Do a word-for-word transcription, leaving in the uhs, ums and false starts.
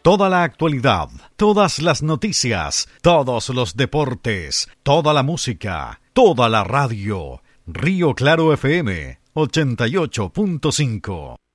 Toda la actualidad, todas las noticias, todos los deportes, toda la música, toda la radio. Río Claro F M ochenta y ocho punto cinco.